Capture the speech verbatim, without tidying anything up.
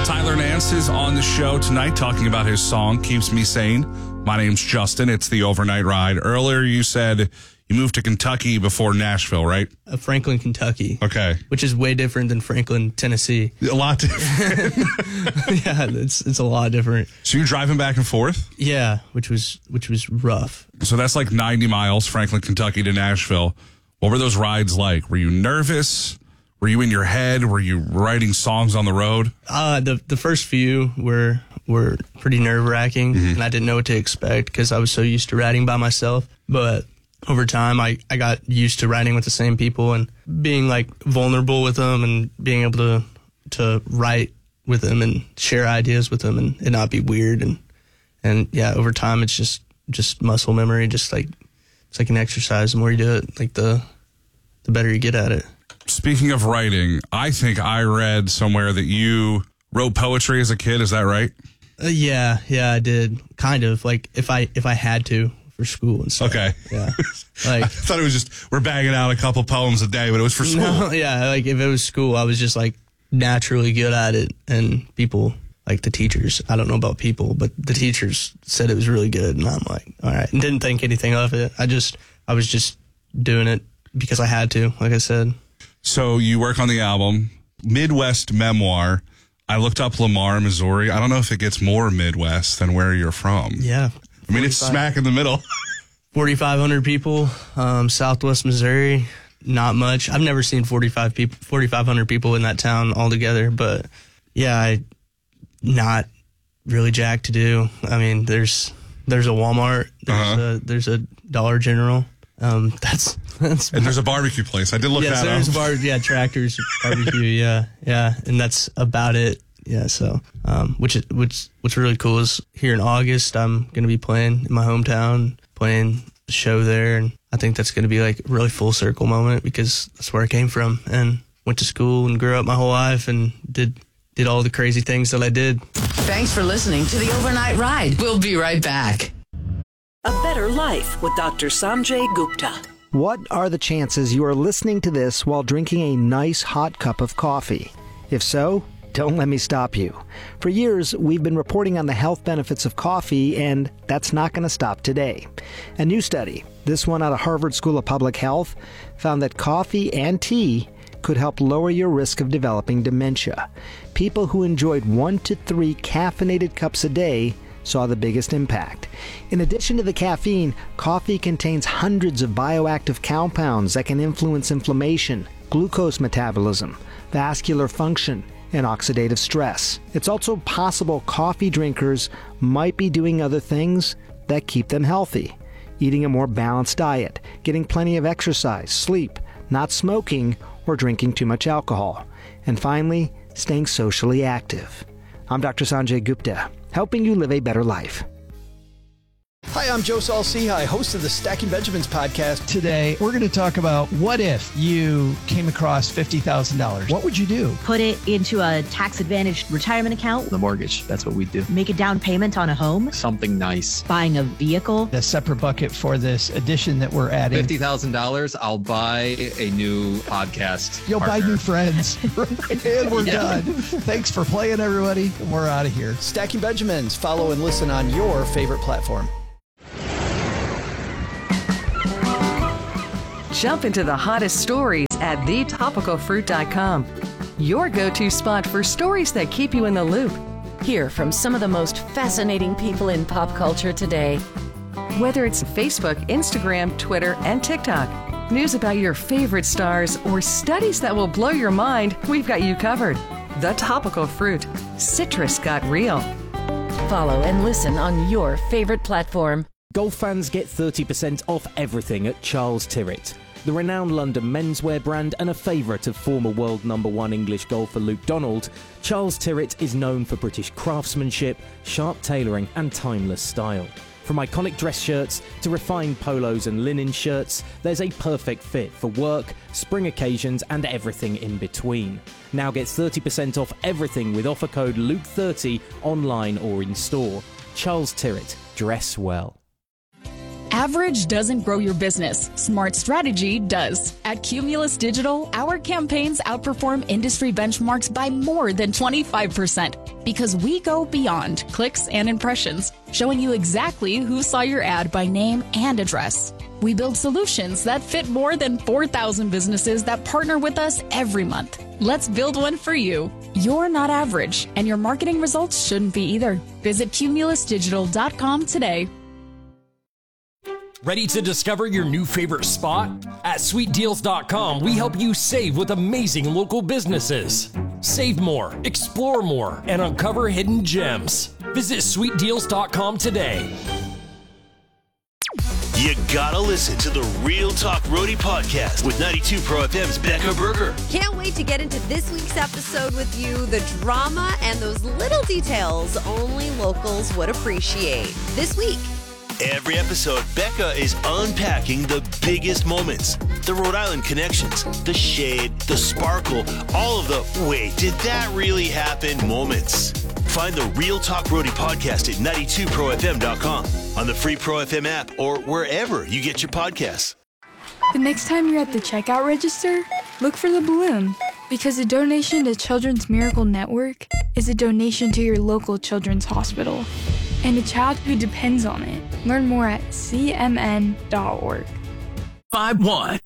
Tyler Nance is on the show tonight talking about his song, Keeps Me Sane. My name's Justin. It's the Overnight Ride. Earlier you said you moved to Kentucky before Nashville, right? Uh, Franklin, Kentucky. Okay. Which is way different than Franklin, Tennessee. A lot different. Yeah, it's it's a lot different. So you're driving back and forth? Yeah, which was which was rough. So that's like ninety miles, Franklin, Kentucky to Nashville. What were those rides like? Were you nervous? Were you in your head? Were you writing songs on the road? Uh, the the first few were were pretty nerve-wracking, mm-hmm. and I didn't know what to expect because I was so used to writing by myself. But over time, I, I got used to writing with the same people and being like vulnerable with them and being able to to write with them and share ideas with them and it not be weird. And and yeah, over time, it's just just muscle memory. Just like it's like an exercise. The more you do it, like the the better you get at it. Speaking of writing, I think I read somewhere that you wrote poetry as a kid. Is that right? Uh, yeah, yeah, I did. Kind of like if I if I had to for school and stuff. Okay. Yeah. Like I thought it was just we're banging out a couple poems a day, but it was for school. No, yeah, like if it was school, I was just like naturally good at it, and people like the teachers. I don't know about people, but the teachers said it was really good, and I'm like, all right, and didn't think anything of it. I just I was just doing it because I had to, like I said. So you work on the album, Midwest Memoir. I looked up Lamar, Missouri. I don't know if it gets more Midwest than where you're from. Yeah. I mean, it's smack in the middle. forty-five hundred people, um, Southwest Missouri, not much. I've never seen forty-five people, forty-five hundred people in that town altogether, but yeah, I, not really jack to do. I mean, there's there's a Walmart, there's, uh-huh. a, there's a Dollar General. Um, that's that's and there's a barbecue place. I did look yes, that there's up. A bar, yeah, Tractor's barbecue. Yeah, yeah, and that's about it. Yeah, so um, which is which what's really cool is here in August I'm gonna be playing in my hometown, playing the show there, and I think that's gonna be like a really full circle moment because that's where I came from and went to school and grew up my whole life and did did all the crazy things that I did. Thanks for listening to the Overnight Ride. We'll be right back. A Better Life with Doctor Sanjay Gupta. What are the chances you are listening to this while drinking a nice hot cup of coffee? If so, don't let me stop you. For years, we've been reporting on the health benefits of coffee, and that's not going to stop today. A new study, this one out of Harvard School of Public Health, found that coffee and tea could help lower your risk of developing dementia. People who enjoyed one to three caffeinated cups a day saw the biggest impact. In addition to the caffeine, coffee contains hundreds of bioactive compounds that can influence inflammation, glucose metabolism, vascular function, and oxidative stress. It's also possible coffee drinkers might be doing other things that keep them healthy. Eating a more balanced diet, getting plenty of exercise, sleep, not smoking, or drinking too much alcohol. And finally, staying socially active. I'm Doctor Sanjay Gupta, helping you live a better life. Hi, I'm Joe Saul-Sehy, host of the Stacking Benjamins podcast. Today, we're going to talk about what if you came across fifty thousand dollars? What would you do? Put it into a tax-advantaged retirement account. The mortgage, that's what we do. Make a down payment on a home. Something nice. Buying a vehicle. A separate bucket for this addition that we're adding. fifty thousand dollars, I'll buy a new podcast You'll partner. buy new friends. And we're yeah. done. Thanks for playing, everybody. We're out of here. Stacking Benjamins. Follow and listen on your favorite platform. Jump into the hottest stories at the topical fruit dot com. Your go-to spot for stories that keep you in the loop. Hear from some of the most fascinating people in pop culture today. Whether it's Facebook, Instagram, Twitter, and TikTok, news about your favorite stars, or studies that will blow your mind, we've got you covered. The Topical Fruit. Citrus got real. Follow and listen on your favorite platform. Golf fans get thirty percent off everything at Charles Tyrwhitt. The renowned London menswear brand and a favourite of former world number one English golfer Luke Donald, Charles Tyrwhitt is known for British craftsmanship, sharp tailoring and timeless style. From iconic dress shirts to refined polos and linen shirts, there's a perfect fit for work, spring occasions and everything in between. Now get thirty percent off everything with offer code Luke thirty online or in store. Charles Tyrwhitt, dress well. Average doesn't grow your business. Smart strategy does. At Cumulus Digital, our campaigns outperform industry benchmarks by more than twenty-five percent. Because we go beyond clicks and impressions, showing you exactly who saw your ad by name and address. We build solutions that fit more than four thousand businesses that partner with us every month. Let's build one for you. You're not average, and your marketing results shouldn't be either. Visit cumulus digital dot com today. Ready to discover your new favorite spot? At sweet deals dot com, we help you save with amazing local businesses. Save more, explore more, and uncover hidden gems. Visit sweet deals dot com today. You gotta listen to the Real Talk Roadie podcast with ninety-two Pro F M's Becca Berger. Can't wait to get into this week's episode with you. The drama and those little details only locals would appreciate. This week, every episode, Becca is unpacking the biggest moments, the Rhode Island connections, the shade, the sparkle, all of the wait, did that really happen moments. Find the Real Talk Roadie podcast at ninety-two pro f m dot com, on the free Pro F M app, or wherever you get your podcasts. The next time you're at the checkout register, look for the balloon, because a donation to Children's Miracle Network is a donation to your local children's hospital and a child who depends on it. Learn more at c m n dot org. five one.